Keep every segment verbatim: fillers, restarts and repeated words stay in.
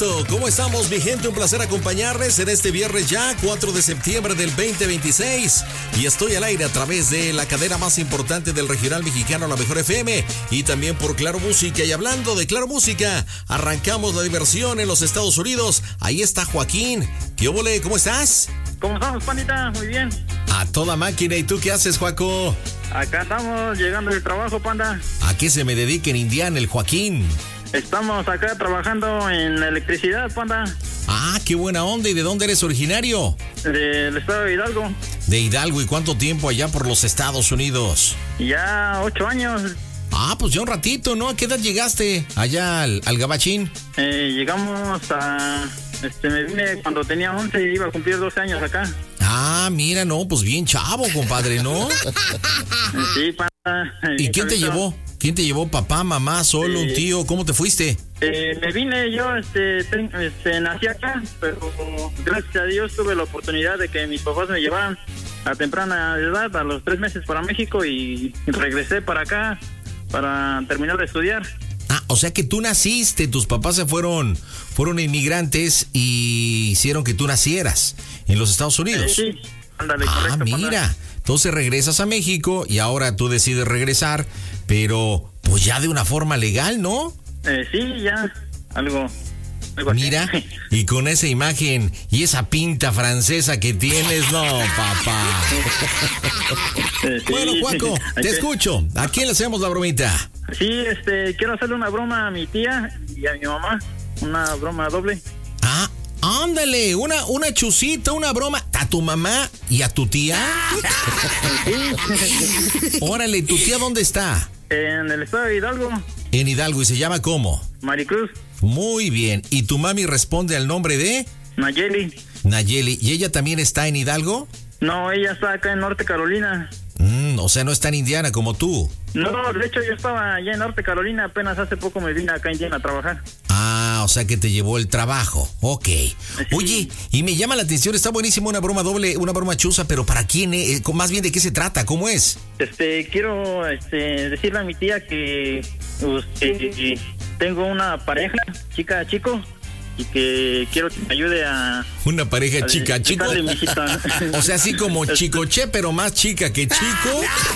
gusto. ¿Cómo estamos, mi gente? Un placer acompañarles en este viernes ya, cuatro de septiembre del veinte veintiséis. Y estoy al aire a través de la cadena más importante del regional mexicano, La Mejor F M. Y también por Claro Música. Y hablando de Claro Música, arrancamos la diversión en los Estados Unidos. Ahí está Joaquín. ¿Qué óvole? ¿Cómo estás? ¿Cómo estamos, pandita? Muy bien. A toda máquina. ¿Y tú qué haces, Joaco? Acá estamos llegando del trabajo, panda. ¿A qué se me dedica en Indiana el Joaquín? Estamos acá trabajando en la electricidad, panda. Ah, qué buena onda. ¿Y de dónde eres originario? Del estado de Hidalgo. De Hidalgo. ¿Y cuánto tiempo allá por los Estados Unidos? Ya ocho años. Ah, pues ya un ratito, ¿no? ¿A qué edad llegaste allá al, al Gabachín? Eh, llegamos a... Este, me vine cuando tenía once y iba a cumplir doce años acá. Ah, mira, no, pues bien chavo, compadre, ¿no? Sí, panda. ¿Y quién te llevó? ¿Quién te llevó? ¿Papá, mamá, solo, eh, un tío? ¿Cómo te fuiste? Eh, me vine yo, este, ten, este, nací acá, pero gracias a Dios tuve la oportunidad de que mis papás me llevaran a temprana edad, a los tres meses para México, y regresé para acá para terminar de estudiar. Ah, o sea que tú naciste, tus papás se fueron, fueron inmigrantes y hicieron que tú nacieras en los Estados Unidos. Eh, sí, ándale, ah, correcto. Mira, panda. Entonces regresas a México y ahora tú decides regresar, pero pues ya de una forma legal, ¿no? Eh, sí, ya, algo, algo Mira, así. y con esa imagen y esa pinta francesa que tienes, no, papá. Eh, sí, Bueno, Juaco, te que... escucho. ¿A quién le hacemos la bromita? Sí, este, quiero hacerle una broma a mi tía y a mi mamá, una broma doble. Ah, ándale, una, una chusita, una broma a tu mamá y a tu tía. Sí. Órale, ¿tu tía dónde está? En el estado de Hidalgo. En Hidalgo. ¿Y se llama cómo? Maricruz. Muy bien. ¿Y tu mami responde al nombre de? Nayeli. Nayeli. ¿Y ella también está en Hidalgo? No, ella está acá en Norte Carolina. Mm, o sea, no está en Indiana como tú. No, de hecho yo estaba allá en Norte Carolina, apenas hace poco me vine acá a Indiana a trabajar. Ah, o sea que te llevó el trabajo. Ok. Sí. Oye, y me llama la atención, está buenísimo una broma doble, una broma chusa, pero ¿para quién? Eh? Más bien, ¿de qué se trata? ¿Cómo es? Este, quiero este, decirle a mi tía que, pues, que tengo una pareja, chica, chico, y que quiero que me ayude a... Una pareja a chica, chico. Visita. O sea, así como Chicoche, pero más chica que chico.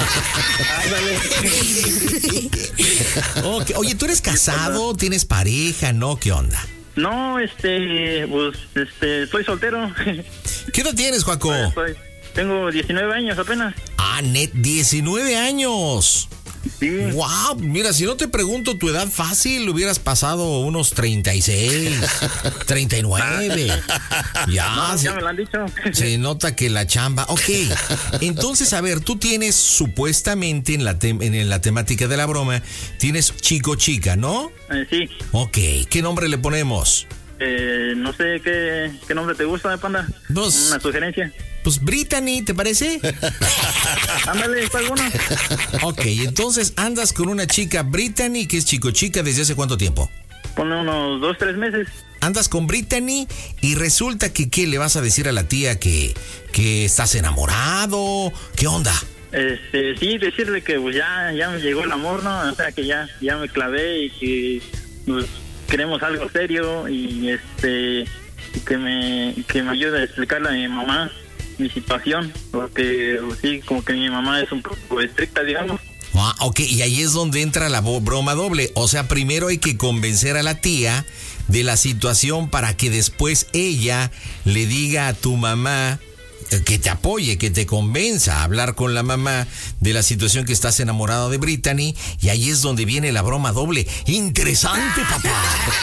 Okay. Oye, ¿tú eres casado? ¿Tienes pareja? ¿No? ¿Qué onda? No, este, pues, este, soy soltero. ¿Qué edad tienes, Joaco? Soy, tengo diecinueve años apenas. Ah, net, diecinueve años. Sí. Wow, mira, si no te pregunto tu edad fácil, hubieras pasado unos treinta y seis, treinta y nueve. Ya, No, se, ya me lo han dicho. se nota que la chamba. Ok, entonces, a ver, tú tienes supuestamente en la, te, en la temática de la broma, tienes chico chica, ¿no? Eh, sí. Ok, ¿qué nombre le ponemos? Eh, no sé qué, qué nombre te gusta, panda. Dos. Una sugerencia. Pues Brittany, ¿te parece? Ándale, está bueno. Ok, entonces andas con una chica Brittany, que es chico chica, ¿desde hace cuánto tiempo? Pone unos dos, tres meses. Andas con Brittany y resulta que, ¿qué le vas a decir a la tía? ¿Que, que estás enamorado? ¿Qué onda? Este, sí, decirle que pues ya, ya me llegó el amor, ¿no? O sea, que ya, ya me clavé y que pues, queremos algo serio y este, que me, que me ayude a explicarle a mi mamá mi situación, porque pues, sí, como que mi mamá es un poco estricta, digamos. Ah, ok, y ahí es donde entra la broma doble. O sea, primero hay que convencer a la tía de la situación para que después ella le diga a tu mamá que te apoye, que te convenza a hablar con la mamá de la situación que estás enamorado de Brittany, y ahí es donde viene la broma doble. Interesante, papá.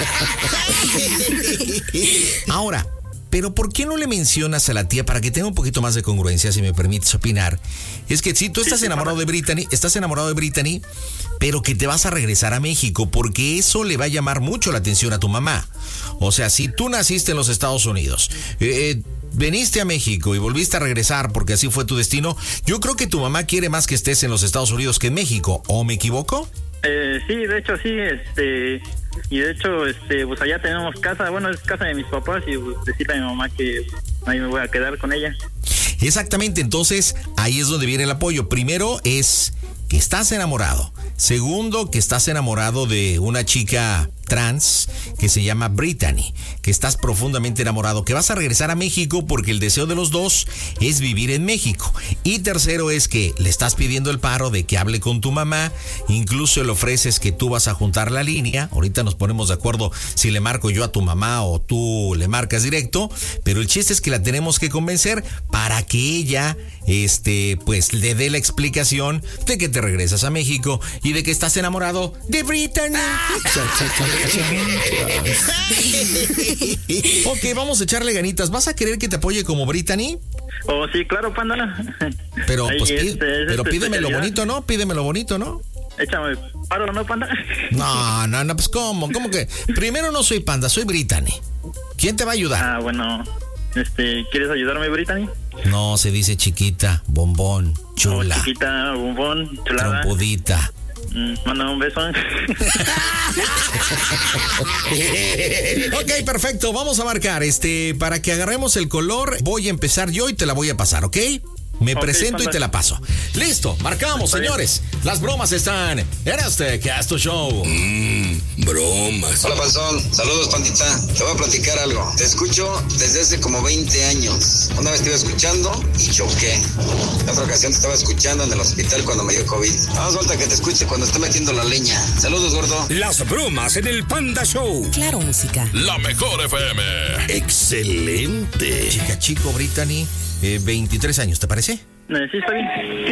Ahora, pero ¿por qué no le mencionas a la tía para que tenga un poquito más de congruencia, si me permites opinar? Es que si tú estás sí, sí, enamorado de Brittany, estás enamorado de Brittany, pero que te vas a regresar a México, porque eso le va a llamar mucho la atención a tu mamá. O sea, si tú naciste en los Estados Unidos, eh, veniste a México y volviste a regresar porque así fue tu destino, yo creo que tu mamá quiere más que estés en los Estados Unidos que en México, ¿o me equivoco? Eh, sí, de hecho sí, este, y de hecho, este, pues allá tenemos casa, bueno, es casa de mis papás y pues decirle a mi mamá que ahí me voy a quedar con ella. Exactamente, entonces ahí es donde viene el apoyo. Primero es que estás enamorado. Segundo, que estás enamorado de una chica trans que se llama Brittany, que estás profundamente enamorado, que vas a regresar a México porque el deseo de los dos es vivir en México. Y tercero es que le estás pidiendo el paro de que hable con tu mamá, incluso le ofreces que tú vas a juntar la línea. Ahorita nos ponemos de acuerdo si le marco yo a tu mamá o tú le marcas directo, pero el chiste es que la tenemos que convencer para que ella este pues le dé la explicación de que te regresas a México y de que estás enamorado de Brittany. Ok, vamos a echarle ganitas. ¿Vas a querer que te apoye como Brittany? Oh, sí, claro, Panda. Pero, Ahí, pues, este, pide, es pero este pídeme lo especialidad. bonito, ¿no? Pídeme lo bonito, ¿no? Échame paro, ¿no, Panda? No, no, no, pues ¿cómo? ¿Cómo que? Primero no soy Panda, soy Brittany. ¿Quién te va a ayudar? Ah, bueno, este, ¿quieres ayudarme, Brittany? No, se dice chiquita, bombón, chula, Oh, chiquita, bombón, chulada. trompudita. Mm, mándame un beso. Ok, perfecto, vamos a marcar. Este, para que agarremos el color, voy a empezar yo y te la voy a pasar, ¿ok? Me Ok, presento Panda. y te la paso. Listo, marcamos, Está bien. señores. Las bromas están en este Casto Show. Mmm, bromas. Hola, Panzón. Saludos, pandita. Te voy a platicar algo. Te escucho desde hace como veinte años. Una vez te iba escuchando y choqué. En otra ocasión te estaba escuchando en el hospital cuando me dio COVID. Haz falta que te escuche cuando esté metiendo la leña. Saludos, gordo. Las bromas en el Panda Show. Claro, música. La mejor F M. Excelente. Chica chico, Brittany, eh, veintitrés años, ¿te parece? Eh, sí, está bien.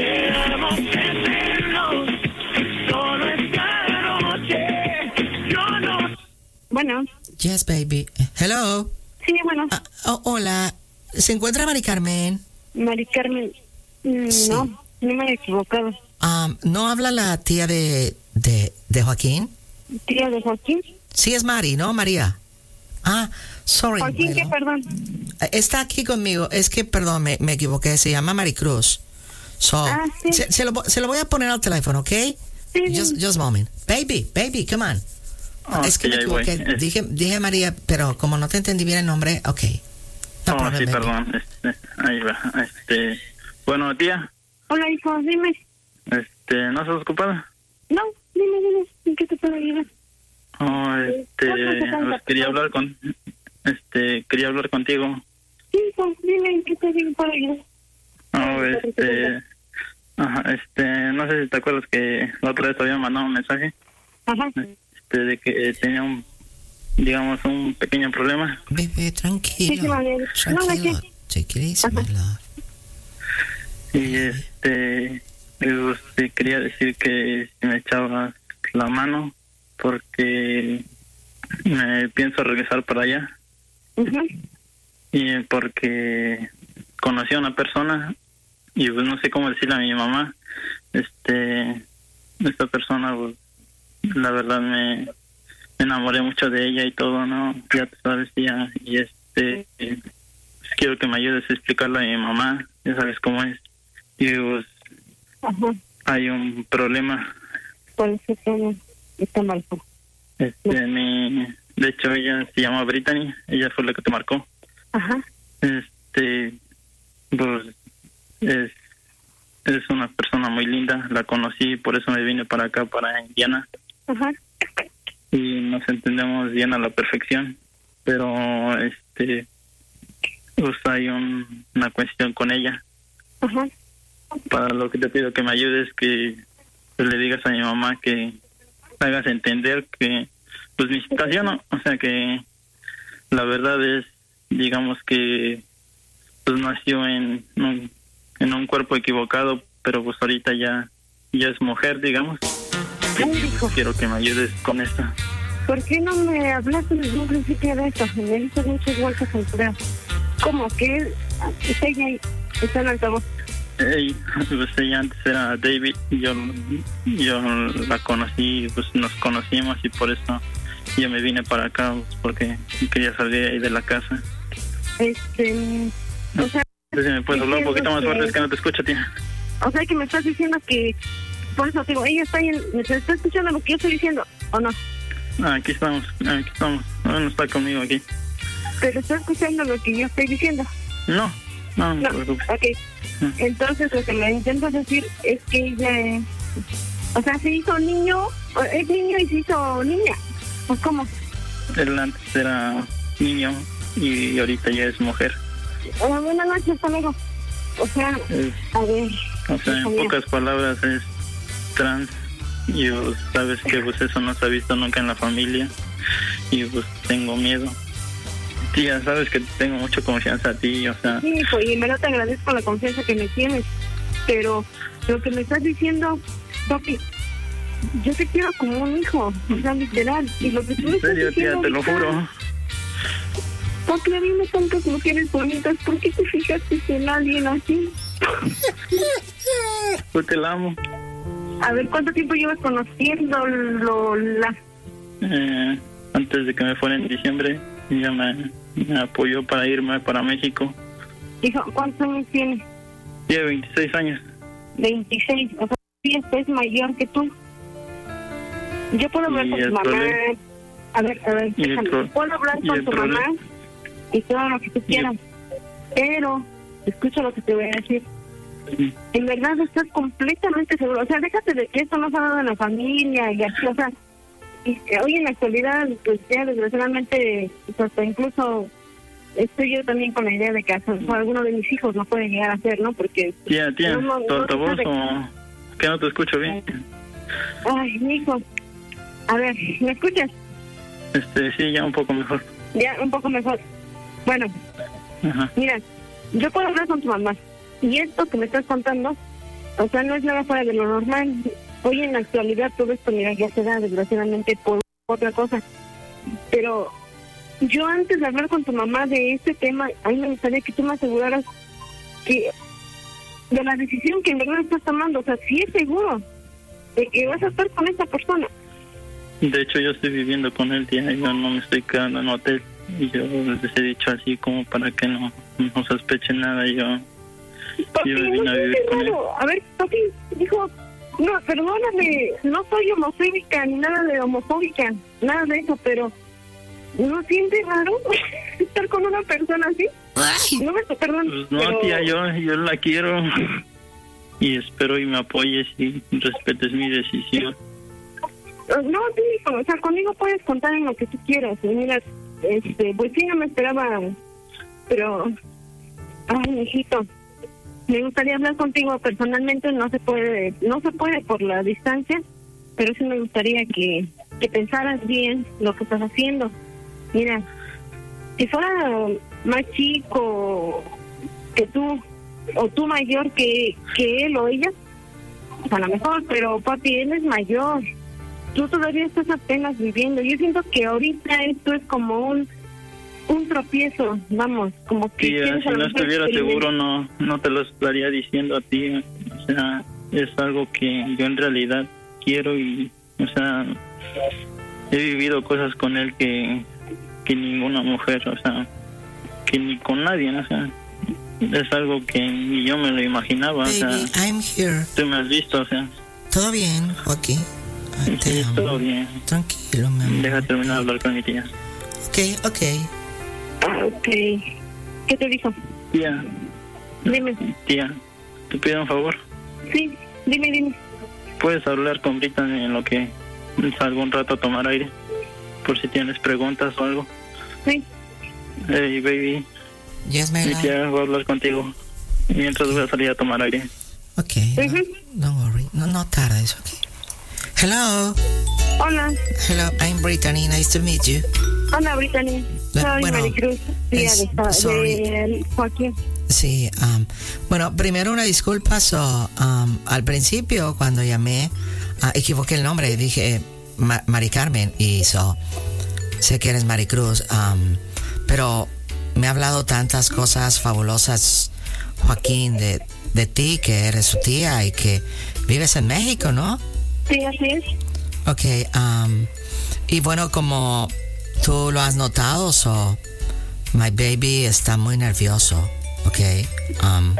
Bueno, Yes, baby. Hello. sí, bueno, Ah, oh, hola. ¿Se encuentra Mari Carmen? Mari Carmen, mm, Sí. no, no me he equivocado. Um, ¿No habla la tía de, de, de Joaquín? Tía de Joaquín. Sí, es Mari, ¿no, María? Ah, sorry. Joaquín, ¿qué, bueno. perdón? Está aquí conmigo. Es que, perdón, me, me equivoqué. Se llama Maricruz. So, Ah, sí. se, se lo, vo- se lo voy a poner al teléfono, ¿ok? Sí, Just, just a moment. Baby, baby, come on. Oh, es que sí, me ahí voy. equivoqué. Eh, Dije, dije María, pero como no te entendí bien el nombre, ok. No oh, problem, sí, baby. perdón. Este, ahí va. Este, bueno, tía, Hola, hijo, dime. este, ¿no estás ocupada? No, dime, dime, ¿en qué te puedo ayudar? Oh, este, ¿Cómo te estás pues, quería hablar con, este, quería hablar contigo. Sí, hijo, dime, ¿en qué te puedo ayudar? Oh, este, ajá, este, no sé si te acuerdas que la otra vez te había mandado un mensaje, Ajá, este, de que tenía un, digamos, un pequeño problema. Bebé, sí, sí, tranquilo. María. No, ¿de Tranquilo. qué? Take it easy, my love. Y este, yo sí quería decir que si me echabas la mano, porque me pienso regresar para allá, Ujú. y porque conocí a una persona y pues no sé cómo decirle a mi mamá, este, esta persona, pues, la verdad me, me enamoré mucho de ella y todo, ¿no? Ya te sabes, ya, y este, pues, quiero que me ayudes a explicarle a mi mamá, ya sabes cómo es. Y pues Ajá, hay un problema. ¿cuál es el problema? Está mal, pues. Este, mi, de hecho ella se llama Brittany, ella fue la que te marcó. Ajá, Este, pues es, es una persona muy linda, la conocí, por eso me vine para acá, para Indiana, ajá, y nos entendemos bien a la perfección, pero este, pues hay un, una cuestión con ella. ajá. Para lo que te pido que me ayudes, que pues, le digas a mi mamá que me hagas entender que pues mi situación, ¿no? O sea que la verdad es, digamos que pues nació en un, en un cuerpo equivocado, pero pues ahorita ya ya es mujer, digamos. Ay, hijo, Quiero que me ayudes con esto. ¿por qué no me hablaste desde un principio de esto? Me diste muchas vueltas al correo. ¿Cómo que él, está ahí, está en altavoz? Ey, pues ella antes era David, y yo, yo la conocí, pues nos conocimos y por eso yo me vine para acá, pues, porque quería salir ahí de la casa. Este, o sea, Entonces, si me puedes hablar un poquito más fuerte, es que no te escucho, tía. o sea que me estás diciendo que, por eso te digo, ella está ahí, en- ¿me está escuchando lo que yo estoy diciendo o no? Ah, aquí estamos, aquí estamos. No, no está conmigo aquí. Pero está escuchando lo que yo estoy diciendo. No, no, no No, te preocupes. ok. Entonces lo que me intentas decir es que ella, eh, o sea, se hizo niño, o es niño y se hizo niña. Pues, ¿cómo? Él antes era niño y ahorita ya es mujer. Eh, buenas noches, amigo. O sea, Es- a ver. o sea, en hija mía. pocas palabras es trans. Y pues, sabes que pues eso no se ha visto nunca en la familia. Y pues tengo miedo. Tía, sabes que tengo mucha confianza a ti, o sea, Sí, hijo, y en verdad te agradezco la confianza que me tienes. Pero lo que me estás diciendo, Toki, yo te quiero como un hijo, o sea, literal. Y lo que tú me en estás serio, tía, diciendo te lo ahorita, juro. Toki, dime tantas mujeres bonitas, ¿por qué te fijaste en alguien así? Pues te la amo. A ver, ¿cuánto tiempo llevas conociendo Lola? Eh, antes de que me fuera en diciembre, ella me, me apoyó para irme para México. Hijo, ¿cuántos años tienes? Tiene veintiséis años. veintiséis, o sea, sí, es mayor que tú. Yo puedo hablar Y con tu el mamá. problema- A ver, a ver, y el déjame. pro- Puedo hablar y con el tu problema- mamá y todo lo que tú quieras. Pero, escucha lo que te voy a decir. En verdad estás completamente seguro. O sea, déjate de que esto no se ha dado en la familia y así, o sea, y, eh, hoy en la actualidad, pues ya desgraciadamente, pues, hasta incluso estoy yo también con la idea de que hasta, o alguno de mis hijos no puede llegar a ser, ¿no? Porque... Tía, tía, no, no, ¿tu no altavoz sabe- o que no te escucho bien? Ay, mi hijo. A ver, ¿me escuchas? Este, sí, ya un poco mejor. Ya, un poco mejor. Bueno, Ajá. mira, yo puedo hablar con tu mamá. Y esto que me estás contando, o sea, no es nada fuera de lo normal. Hoy en la actualidad todo esto, mira, ya se da desgraciadamente por otra cosa. Pero yo antes de hablar con tu mamá de este tema, a mí me gustaría que tú me aseguraras que de la decisión que en verdad estás tomando, o sea, si es seguro de que vas a estar con esta persona. De hecho, yo estoy viviendo con él, tía, yo no me estoy quedando en hotel. Y yo les he dicho así como para que no, no sospechen nada. Yo, Papi, yo me no vine a vivir sientes con él. raro. A ver, papi, dijo, no, perdóname, no soy homofóbica ni nada de homofóbica, nada de eso, pero ¿no sientes raro estar con una persona así? No me, perdón. Pues no, pero- tía, yo, yo la quiero. Y espero y me apoyes y respetes mi decisión. No, sí, o sea, conmigo puedes contar en lo que tú quieras. Y mira, este, pues sí, no me esperaba, pero, ay, mijito, me gustaría hablar contigo personalmente. No se puede, no se puede por la distancia, pero sí me gustaría que, que pensaras bien lo que estás haciendo. Mira, si fuera más chico que tú, o tú mayor que, que él o ella, pues a lo mejor, pero papi, él es mayor. Tú todavía estás apenas viviendo. Yo siento que ahorita esto es como un un tropiezo, vamos, como que... Tía, quieres si a lo no mejor estuviera experimentar. seguro, no, no te lo estaría diciendo a ti. O sea, es algo que yo en realidad quiero y, o sea, he vivido cosas con él que, que ninguna mujer, o sea, que ni con nadie, ¿no? O sea, es algo que ni yo me lo imaginaba, o sea, Baby, I'm here. tú me has visto, o sea, ¿Todo bien, Joaquín? Ay, te sí, amo. todo bien. Tranquilo, mi amor. Deja terminar de hablar con mi tía. Ok, ok. Ah, ok. ¿Qué te dijo? Tía, Dime. tía, te pido un favor. Sí, dime, dime. ¿Puedes hablar con Brittany en lo que salgo un rato a tomar aire? Por si tienes preguntas o algo. Sí. Hey, baby, Yes, my mi love. tía va a hablar contigo mientras voy a salir a tomar aire. Ok. No, don't worry. No, no tardes, ok. Hello. Hola. Hello, I'm Brittany. Nice to meet you. Hola, Brittany. Soy Bueno, Maricruz, tía es- de, esta- sorry. de Joaquín. Sí, um, bueno, primero una disculpa. So, um, al principio, cuando llamé, ah, equivoqué el nombre. Dije Ma- Mari Carmen. Y so, sé que eres Maricruz. Um, pero me ha hablado tantas cosas fabulosas, Joaquín, de, de ti, que eres su tía y que vives en México, ¿no? Sí, así es. Ok, um, y bueno, como tú lo has notado, so, my baby está muy nervioso, ok. Um,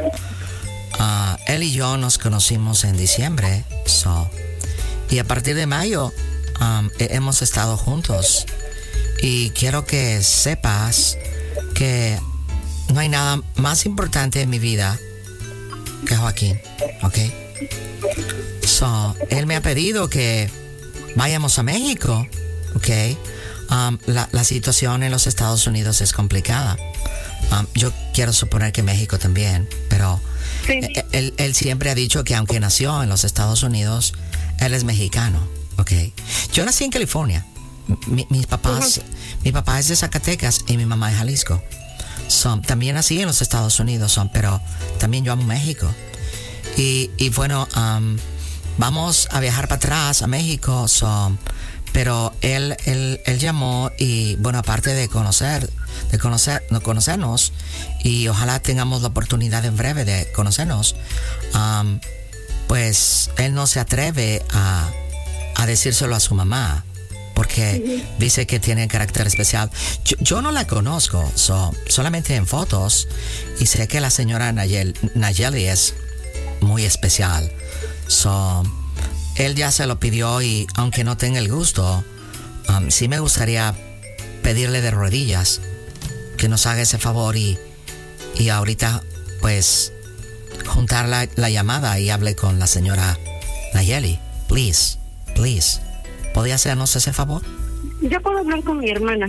uh, él y yo nos conocimos en diciembre, so, y a partir de mayo um, he- hemos estado juntos. Y quiero que sepas que no hay nada más importante en mi vida que Joaquín, ok. So, él me ha pedido que vayamos a México, ¿ok? ¿ok? Um, la, la situación en los Estados Unidos es complicada. Um, yo quiero suponer que México también, pero Sí. él, él siempre ha dicho que aunque nació en los Estados Unidos, él es mexicano, ¿ok? Yo nací en California. Mi, mis papás, Ujú. mi papá es de Zacatecas y mi mamá es Jalisco. So, también nací en los Estados Unidos, so, pero también yo amo México. Y, y bueno, um, vamos a viajar para atrás a México, so, pero él, él, él llamó y bueno, aparte de conocer, de conocer, de conocernos, y ojalá tengamos la oportunidad en breve de conocernos, um, pues él no se atreve a, a decírselo a su mamá, porque dice que tiene carácter especial. Yo, yo no la conozco, so, solamente en fotos, y sé que la señora Nayel, Nayeli es muy especial. So, él ya se lo pidió y aunque no tenga el gusto, um, sí me gustaría pedirle de rodillas que nos haga ese favor y, y ahorita pues juntar la, la llamada y hable con la señora Nayeli. Please, please. ¿Podría hacernos ese favor? Yo puedo hablar con mi hermana,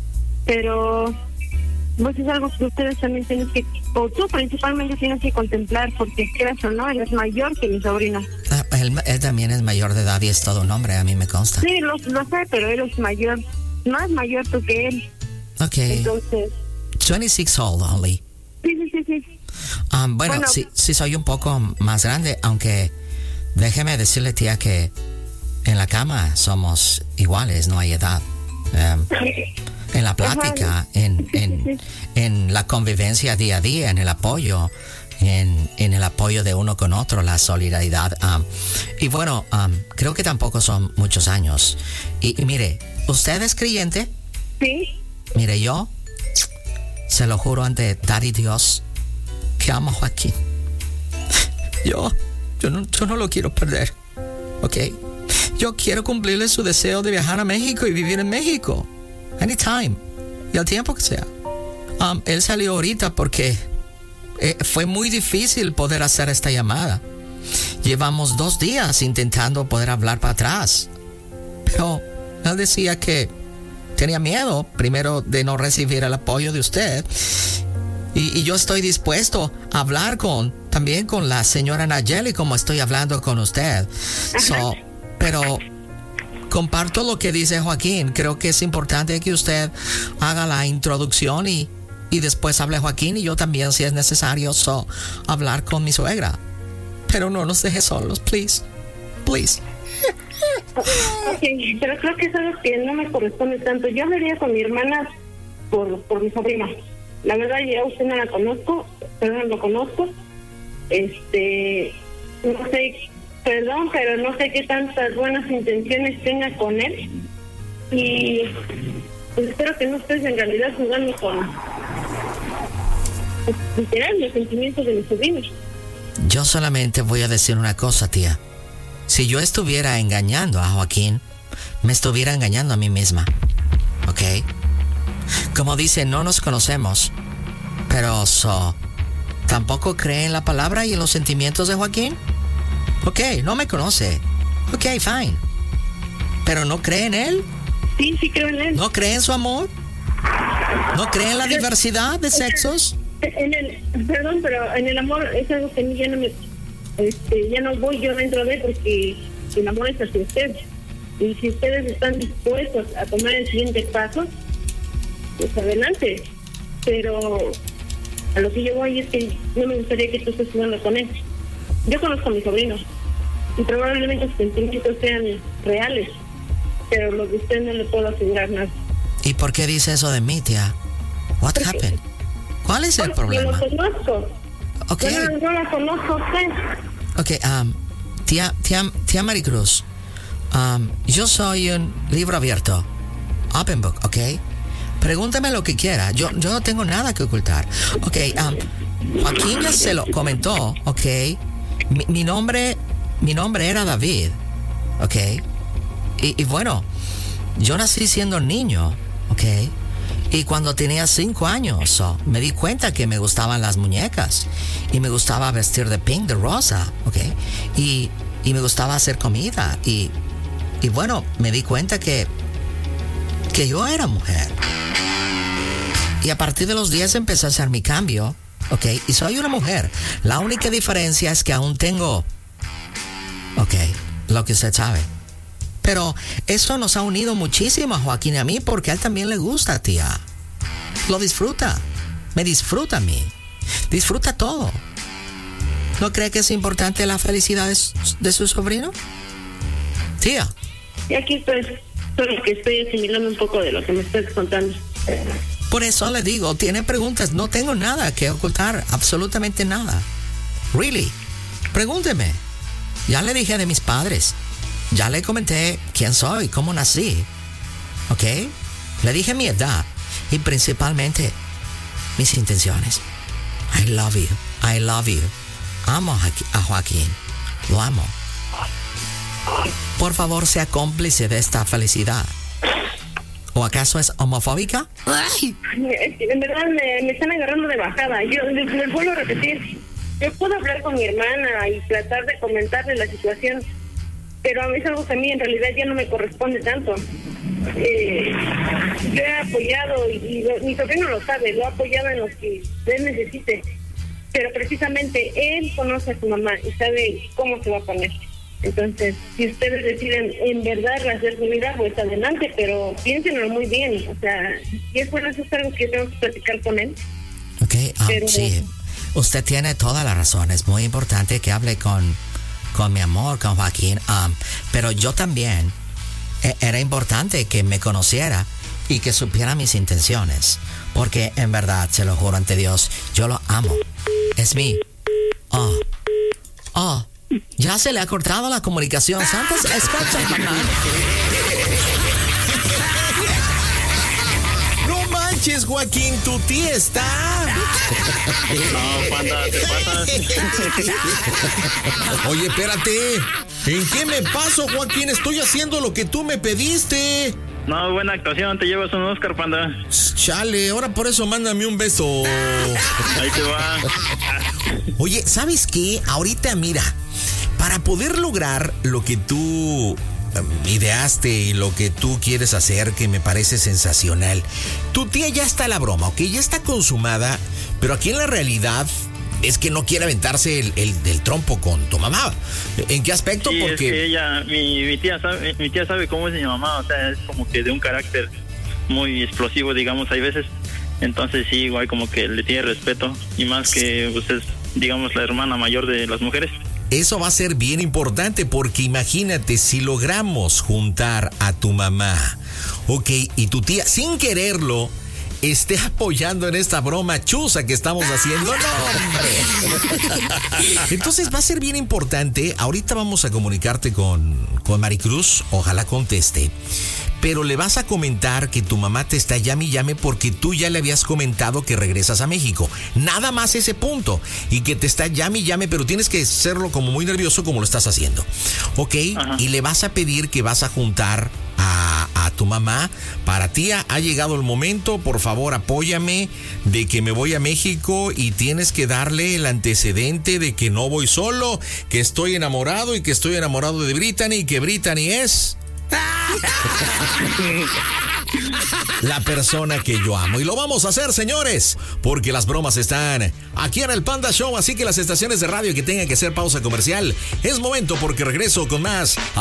pero pues es algo que ustedes también tienen que, o tú principalmente tienes que contemplar, porque quieras o no, él es mayor que mi sobrina. Ah, él, él también es mayor de edad y es todo un hombre, a mí me consta. Sí, lo, lo sé, pero él es mayor, más mayor tú que él. Ok. Entonces, veintiséis old only. sí, sí, sí, sí. Um, bueno, Bueno. sí, sí soy un poco más grande, aunque déjeme decirle, tía, que en la cama somos iguales, no hay edad. Um, en la plática, en, en, en la convivencia día a día, en el apoyo, en, en el apoyo de uno con otro, la solidaridad. Um, y bueno, um, creo que tampoco son muchos años. Y, y mire, ¿usted es creyente? Sí, Mire, yo se lo juro ante Dar y Dios que amo a Joaquín. Yo, yo no, yo no lo quiero perder, ¿ok? Yo quiero cumplirle su deseo de viajar a México y vivir en México. Anytime. Y al tiempo que sea. Um, él salió ahorita porque eh, fue muy difícil poder hacer esta llamada. Llevamos dos días intentando poder hablar para atrás. Pero él decía que tenía miedo, primero, de no recibir el apoyo de usted. Y, y yo estoy dispuesto a hablar con, también con la señora Nayeli, como estoy hablando con usted. So, pero comparto lo que dice Joaquín. Creo que es importante que usted haga la introducción y, y después hable Joaquín y yo también, si es necesario, so, hablar con mi suegra. Pero no nos deje solos, please. Please. ok, pero creo que es algo que no me corresponde tanto. Yo hablaría con mi hermana por, por mi sobrina. La verdad, ya usted no la conozco, pero no lo conozco. Este, no sé, perdón, pero no sé qué tantas buenas intenciones tenga con él. Y pues espero que no estés en realidad jugando con, pues, literal, los sentimientos de mis sobrinos. Yo solamente voy a decir una cosa, tía. Si yo estuviera engañando a Joaquín, me estuviera engañando a mí misma. ¿Ok? Como dice, no nos conocemos. Pero, so, ¿tampoco cree en la palabra y en los sentimientos de Joaquín? Ok, no me conoce. Ok, fine. ¿Pero no cree en él? Sí, sí creo en él. ¿No cree en su amor? ¿No cree en la diversidad de sexos? En el, perdón, pero en el amor es algo que a mí ya no me, este, ya no voy yo dentro de él, porque el amor es hacia ustedes. Y si ustedes están dispuestos a tomar el siguiente paso, pues adelante. Pero a lo que yo voy es que no me gustaría que tú estés jugando con él. Yo conozco a mis sobrinos y probablemente sus sentimientos sean reales, pero lo de usted no le puedo asegurar nada. ¿Y por qué dice eso de mí, tía? What Porque- happened? ¿Cuál es el Porque problema? Yo lo conozco. Ok, Yo no, no la conozco a usted. ok, um, tía, tía, tía Maricruz, um, yo soy un libro abierto, open book, ok. Pregúntame lo que quiera, yo, yo no tengo nada que ocultar. Ok, um, Joaquín ya se lo comentó, ok. Mi, mi nombre, mi nombre era David, ok. Y, y bueno, yo nací siendo niño, ok. Y cuando tenía cinco años, so, me di cuenta que me gustaban las muñecas. Y me gustaba vestir de pink, de rosa, ¿ok? Y, y me gustaba hacer comida. Y, y bueno, me di cuenta que que yo era mujer. Y a partir de los diez empecé a hacer mi cambio, ¿ok? Y soy una mujer. La única diferencia es que aún tengo, ok, lo que usted sabe. Pero eso nos ha unido muchísimo a Joaquín y a mí porque a él también le gusta, tía. Lo disfruta. Me disfruta a mí. Disfruta todo. ¿No cree que es importante la felicidad de su, de su sobrino? Tía. Y aquí estoy, solo que estoy asimilando un poco de lo que me estás contando. Por eso le digo, tiene preguntas. No tengo nada que ocultar, absolutamente nada. Really. Pregúnteme. Ya le dije de mis padres. Ya le comenté quién soy, cómo nací. ¿Ok? Le dije mi edad. Y principalmente mis intenciones. I love you. I love you. Amo a Joaquín. Lo amo. Por favor, sea cómplice de esta felicidad. ¿O acaso es homofóbica? Ay. En verdad me, me están agarrando de bajada. Yo les, les vuelvo a repetir. Yo puedo hablar con mi hermana y tratar de comentarle la situación, pero a mí es algo que a mí en realidad ya no me corresponde tanto. Eh, yo he apoyado, y, y lo, mi sobrino lo sabe, lo he apoyado en lo que él necesite, pero precisamente él conoce a su mamá y sabe cómo se va a poner. Entonces, si ustedes deciden en verdad hacer su vida, pues adelante, pero piénsenlo muy bien. O sea, y es bueno, eso es algo que yo tengo que platicar con él. Ok, um, pero, sí. Usted tiene toda la razón. Es muy importante que hable con, con mi amor, con Joaquín. Um, pero yo también, eh, era importante que me conociera y que supiera mis intenciones. Porque en verdad, se lo juro ante Dios, yo lo amo. Es mi... Oh. Oh. Ya se le ha cortado la comunicación. Santos, escucha, mamá. No manches, Joaquín, tu tía está. No, panda, te pasas. Oye, espérate. ¿En qué me paso, Joaquín? Estoy haciendo lo que tú me pediste. No, buena actuación, te llevas un Oscar, panda. Chale, ahora por eso mándame un beso. Ahí te va. Oye, ¿sabes qué? Ahorita, mira, para poder lograr lo que tú ideaste y lo que tú quieres hacer, que me parece sensacional, tu tía ya está a la broma, ¿ok? Ya está consumada, pero aquí en la realidad es que no quiere aventarse el, el, el trompo con tu mamá. ¿En qué aspecto? Sí, porque es que ella, mi, mi tía sabe, mi tía sabe cómo es mi mamá, o sea, es como que de un carácter muy explosivo, digamos, hay veces. Entonces sí, igual como que le tiene respeto, y más que pues es, digamos, la hermana mayor de las mujeres. Eso va a ser bien importante, porque imagínate si logramos juntar a tu mamá, ok, y tu tía, sin quererlo, esté apoyando en esta broma chusa que estamos haciendo. No, hombre. Entonces va a ser bien importante. Ahorita vamos a comunicarte con, con Maricruz, ojalá conteste. Pero le vas a comentar que tu mamá te está llame y llame porque tú ya le habías comentado que regresas a México. Nada más ese punto. Y que te está llame y llame, pero tienes que hacerlo como muy nervioso como lo estás haciendo. ¿Ok? Ajá. Y le vas a pedir que vas a juntar a, a tu mamá. Para tía, ha llegado el momento, por favor apóyame, de que me voy a México y tienes que darle el antecedente de que no voy solo, que estoy enamorado y que estoy enamorado de Brittany y que Brittany es... la persona que yo amo. Y lo vamos a hacer, señores, porque las bromas están aquí en el Panda Show. Así que las estaciones de radio que tengan que hacer pausa comercial, es momento porque regreso con más